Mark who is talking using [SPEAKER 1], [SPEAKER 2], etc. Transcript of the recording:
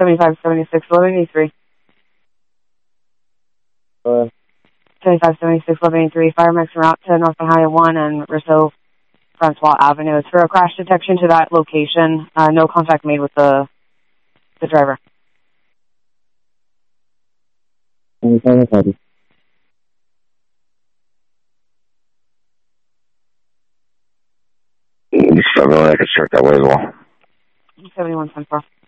[SPEAKER 1] 7576 1183. 7576 1183. Fire mix route to North Ohio 1 and Rousseau Francois Avenue. It's for a crash detection to that location. No contact made with the driver.
[SPEAKER 2] 75 I can check that way as well.
[SPEAKER 1] 7174.